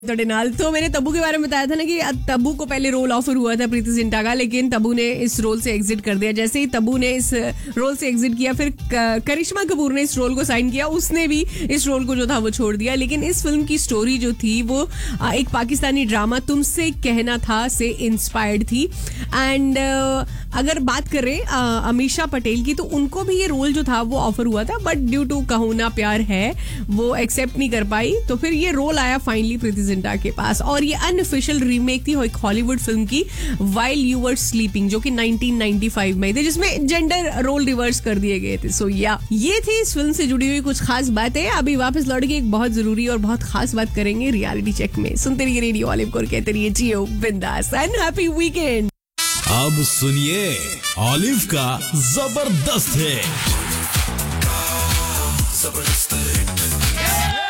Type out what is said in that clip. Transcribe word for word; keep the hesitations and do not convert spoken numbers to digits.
नाल तो मैंने तब्बू के बारे में बताया था ना कि तब्बू को पहले रोल ऑफर हुआ था प्रीति जिंटा का, लेकिन तब्बू ने इस रोल से एग्जिट कर दिया। जैसे ही तब्बू ने इस रोल से एग्जिट किया, फिर करिश्मा कपूर ने इस रोल को साइन किया, उसने भी इस रोल को जो था वो छोड़ दिया। लेकिन इस फिल्म की स्टोरी जो थी वो एक पाकिस्तानी ड्रामा तुमसे कहना था से इंस्पायर्ड थी। एंड अगर बात करें अमीषा पटेल की, तो उनको भी ये रोल जो था वो ऑफर हुआ था, बट ड्यू टू कहूँ ना प्यार है वो एक्सेप्ट नहीं कर पाई। तो फिर ये रोल आया फाइनली प्रीति जिंटा के पास, और ये अनऑफिशियल रीमेक थी एक हॉलीवुड फिल्म की व्हाइल यू वर स्लीपिंग, जो कि नाइनटीन नाइंटी फाइव में थी, जिसमें जेंडर रोल रिवर्स कर दिए गए थे। सो या ये थी इस फिल्म से जुड़ी हुई कुछ खास बातें। अभी वापस लौट के एक बहुत जरूरी और बहुत खास बात करेंगे रियलिटी चेक में। सुनते रहिए रेडियो ऑलिव को, कहते रहिए जियो बिंदास एंड हैप्पी वीकेंड। अब सुनिए ऑलिव का जबरदस्त है।